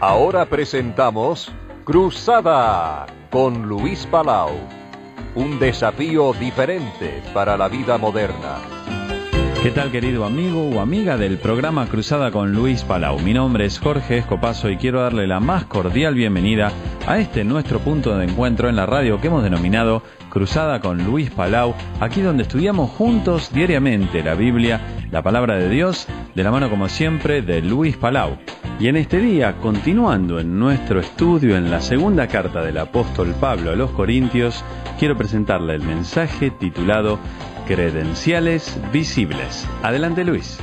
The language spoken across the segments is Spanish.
Ahora presentamos Cruzada con Luis Palau. Un desafío diferente para la vida moderna. ¿Qué tal, querido amigo o amiga del programa Cruzada con Luis Palau? Mi nombre es Jorge Escopazo y quiero darle la más cordial bienvenida a este nuestro punto de encuentro en la radio que hemos denominado Cruzada con Luis Palau, aquí donde estudiamos juntos diariamente la Biblia, la Palabra de Dios, de la mano como siempre de Luis Palau. Y en este día, continuando en nuestro estudio en la segunda carta del apóstol Pablo a los Corintios, quiero presentarle el mensaje titulado Credenciales visibles. Adelante, Luis.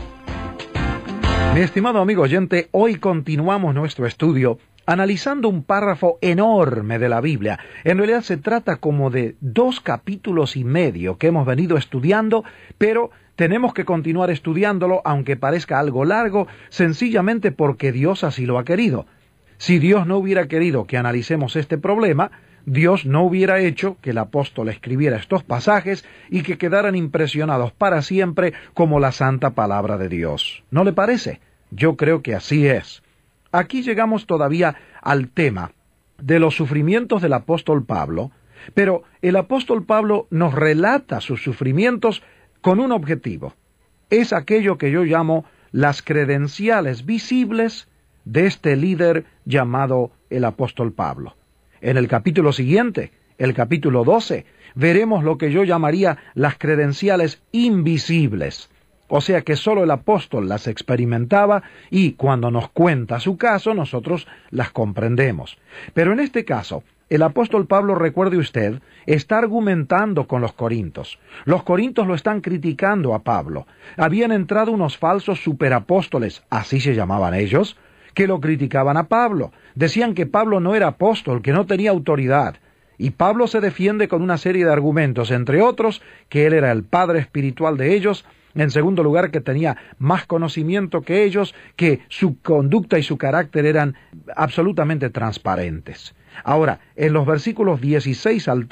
Mi estimado amigo oyente, hoy continuamos nuestro estudio analizando un párrafo enorme de la Biblia. En realidad se trata como de 2 capítulos y medio que hemos venido estudiando, pero tenemos que continuar estudiándolo, aunque parezca algo largo, sencillamente porque Dios así lo ha querido. Si Dios no hubiera querido que analicemos este problema, Dios no hubiera hecho que el apóstol escribiera estos pasajes y que quedaran impresionados para siempre como la santa palabra de Dios. ¿No le parece? Yo creo que así es. Aquí llegamos todavía al tema de los sufrimientos del apóstol Pablo, pero el apóstol Pablo nos relata sus sufrimientos con un objetivo. Es aquello que yo llamo las credenciales visibles de este líder llamado el apóstol Pablo. En el capítulo siguiente, el capítulo 12, veremos lo que yo llamaría las credenciales invisibles. O sea que solo el apóstol las experimentaba y cuando nos cuenta su caso, nosotros las comprendemos. Pero en este caso, el apóstol Pablo, recuerde usted, está argumentando con los corintios. Los corintios lo están criticando a Pablo. Habían entrado unos falsos superapóstoles, así se llamaban ellos, que lo criticaban a Pablo. Decían que Pablo no era apóstol, que no tenía autoridad. Y Pablo se defiende con una serie de argumentos, entre otros, que él era el padre espiritual de ellos, en segundo lugar, que tenía más conocimiento que ellos, que su conducta y su carácter eran absolutamente transparentes. Ahora, en los versículos 16 al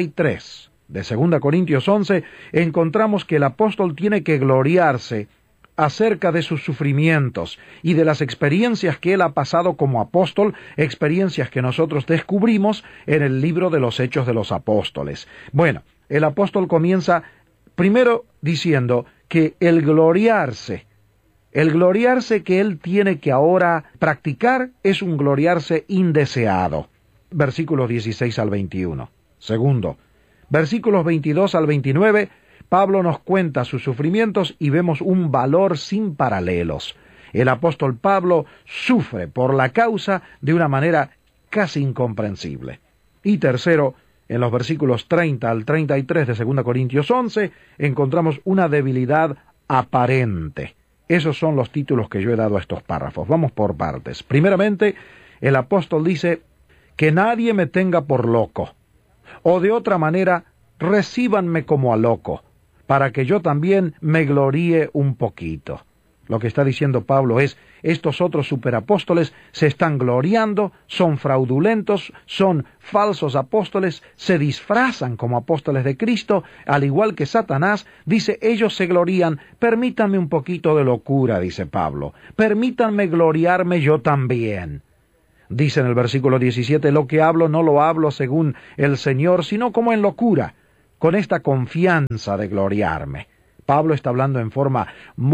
33 de 2 Corintios 11, encontramos que el apóstol tiene que gloriarse acerca de sus sufrimientos y de las experiencias que él ha pasado como apóstol, experiencias que nosotros descubrimos en el libro de los Hechos de los Apóstoles. Bueno, el apóstol comienza primero diciendo que el gloriarse que él tiene que ahora practicar es un gloriarse indeseado. Versículos 16 al 21. Segundo, versículos 22 al 29, Pablo nos cuenta sus sufrimientos y vemos un valor sin paralelos. El apóstol Pablo sufre por la causa de una manera casi incomprensible. Y tercero, en los versículos 30 al 33 de 2 Corintios 11, encontramos una debilidad aparente. Esos son los títulos que yo he dado a estos párrafos. Vamos por partes. Primeramente, el apóstol dice que nadie me tenga por loco, o de otra manera, recíbanme como a loco, para que yo también me gloríe un poquito. Lo que está diciendo Pablo es, estos otros superapóstoles se están gloriando, son fraudulentos, son falsos apóstoles, se disfrazan como apóstoles de Cristo, al igual que Satanás, dice, ellos se glorían, permítanme un poquito de locura, dice Pablo, permítanme gloriarme yo también. Dice en el versículo 17, lo que hablo no lo hablo según el Señor, sino como en locura, con esta confianza de gloriarme. Pablo está hablando en forma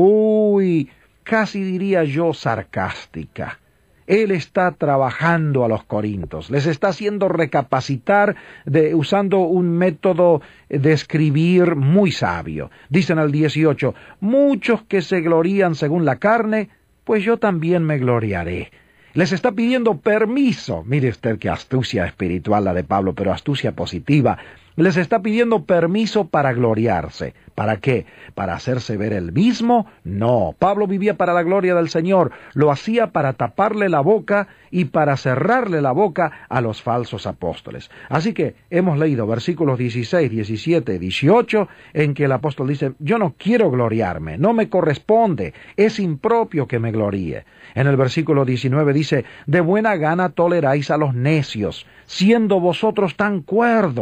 muy, casi diría yo, sarcástica. Él está trabajando a los corintios, les está haciendo recapacitar usando un método de escribir muy sabio. Dicen al 18, muchos que se glorían según la carne, pues yo también me gloriaré. Les está pidiendo permiso. Mire usted qué astucia espiritual la de Pablo, pero astucia positiva. Les está pidiendo permiso para gloriarse. ¿Para qué? ¿Para hacerse ver él mismo? No. Pablo vivía para la gloria del Señor. Lo hacía para taparle la boca y para cerrarle la boca a los falsos apóstoles. Así que hemos leído versículos 16, 17, 18, en que el apóstol dice, yo no quiero gloriarme, no me corresponde, es impropio que me gloríe. En el versículo 19 dice, de buena gana toleráis a los necios, siendo vosotros tan cuerdos.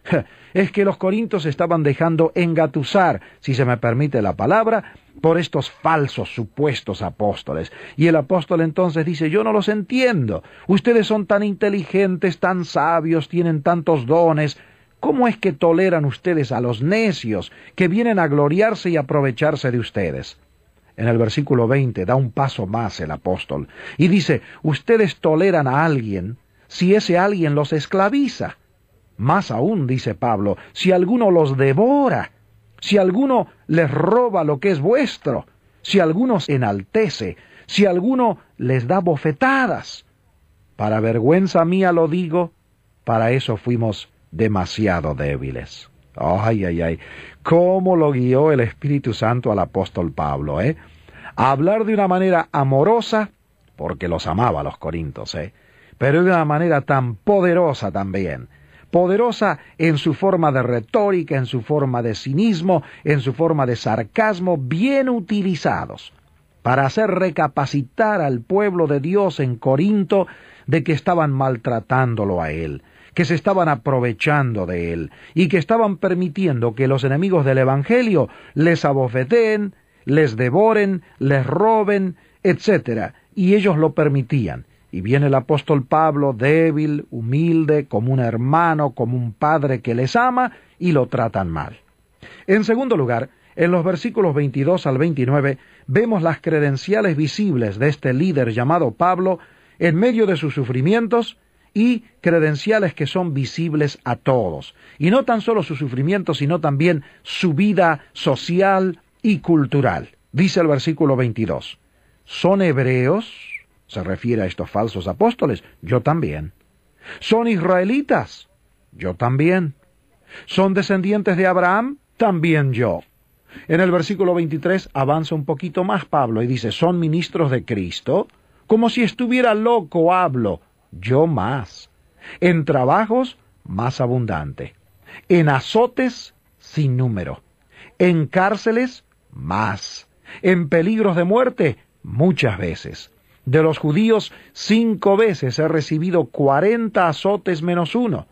Es que los corintios estaban dejando engatusar, si se me permite la palabra, por estos falsos supuestos apóstoles. Y el apóstol entonces dice, yo no los entiendo. Ustedes son tan inteligentes, tan sabios, tienen tantos dones. ¿Cómo es que toleran ustedes a los necios que vienen a gloriarse y aprovecharse de ustedes? En el versículo 20 da un paso más el apóstol y dice, ustedes toleran a alguien si ese alguien los esclaviza. Más aún, dice Pablo, si alguno los devora, si alguno les roba lo que es vuestro, si alguno se enaltece, si alguno les da bofetadas. Para vergüenza mía lo digo, para eso fuimos demasiado débiles. Ay, ay, ay, cómo lo guió el Espíritu Santo al apóstol Pablo, A hablar de una manera amorosa, porque los amaba a los corintios, pero de una manera tan poderosa también. Poderosa en su forma de retórica, en su forma de cinismo, en su forma de sarcasmo, bien utilizados, para hacer recapacitar al pueblo de Dios en Corinto de que estaban maltratándolo a él, que se estaban aprovechando de él, y que estaban permitiendo que los enemigos del Evangelio les abofeteen, les devoren, les roben, etc., y ellos lo permitían. Y viene el apóstol Pablo, débil, humilde, como un hermano, como un padre que les ama, y lo tratan mal. En segundo lugar, en los versículos 22 al 29, vemos las credenciales visibles de este líder llamado Pablo en medio de sus sufrimientos, y credenciales que son visibles a todos. Y no tan solo sus sufrimientos, sino también su vida social y cultural. Dice el versículo 22, ¿son hebreos? Se refiere a estos falsos apóstoles. Yo también. ¿Son israelitas? Yo también. ¿Son descendientes de Abraham? También yo. En el versículo 23 avanza un poquito más Pablo y dice, ¿son ministros de Cristo? Como si estuviera loco hablo, yo más. En trabajos, más abundante. En azotes, sin número. En cárceles, más. En peligros de muerte, muchas veces. De los judíos, 5 veces he recibido 40 azotes menos 1.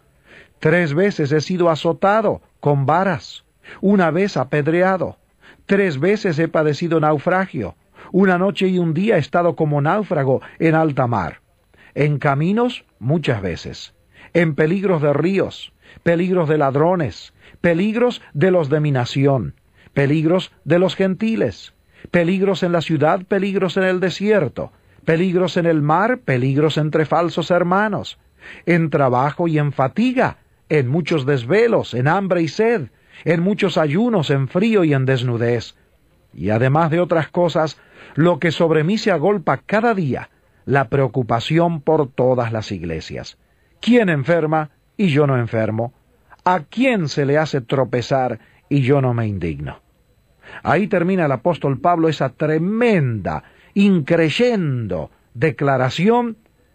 3 veces he sido azotado con varas. 1 vez apedreado. 3 veces he padecido naufragio. 1 noche y 1 día he estado como náufrago en alta mar. En caminos, muchas veces. En peligros de ríos, peligros de ladrones, peligros de los de mi nación, peligros de los gentiles, peligros en la ciudad, peligros en el desierto, peligros en el mar, peligros entre falsos hermanos, en trabajo y en fatiga, en muchos desvelos, en hambre y sed, en muchos ayunos, en frío y en desnudez. Y además de otras cosas, lo que sobre mí se agolpa cada día, la preocupación por todas las iglesias. ¿Quién enferma y yo no enfermo? ¿A quién se le hace tropezar y yo no me indigno? Ahí termina el apóstol Pablo esa tremenda, increyendo declaración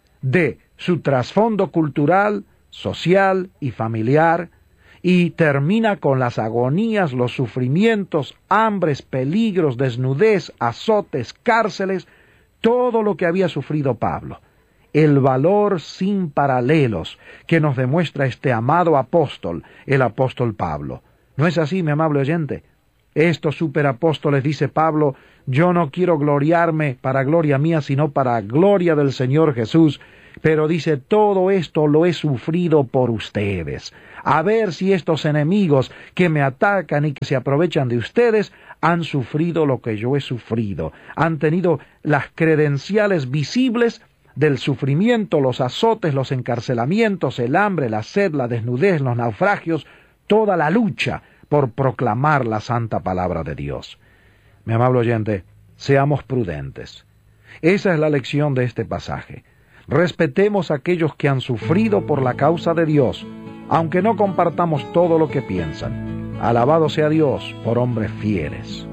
de su trasfondo cultural, social y familiar, y termina con las agonías, los sufrimientos, hambres, peligros, desnudez, azotes, cárceles, todo lo que había sufrido Pablo. El valor sin paralelos que nos demuestra este amado apóstol, el apóstol Pablo. ¿No es así, mi amable oyente? Estos superapóstoles, dice Pablo, yo no quiero gloriarme para gloria mía, sino para gloria del Señor Jesús. Pero dice, todo esto lo he sufrido por ustedes. A ver si estos enemigos que me atacan y que se aprovechan de ustedes han sufrido lo que yo he sufrido. Han tenido las credenciales visibles del sufrimiento, los azotes, los encarcelamientos, el hambre, la sed, la desnudez, los naufragios, toda la lucha por proclamar la santa palabra de Dios. Mi amable oyente, seamos prudentes. Esa es la lección de este pasaje. Respetemos a aquellos que han sufrido por la causa de Dios, aunque no compartamos todo lo que piensan. Alabado sea Dios por hombres fieles.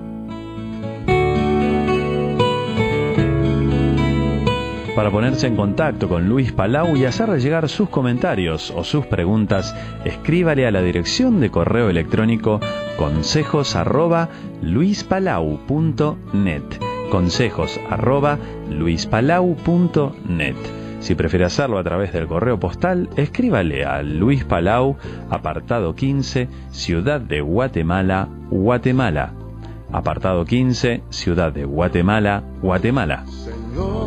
Para ponerse en contacto con Luis Palau y hacerle llegar sus comentarios o sus preguntas, escríbale a la dirección de correo electrónico consejos@luispalau.net. consejos@luispalau.net. Si prefiere hacerlo a través del correo postal, escríbale a Luis Palau, apartado 15, Ciudad de Guatemala, Guatemala. Apartado 15, Ciudad de Guatemala, Guatemala.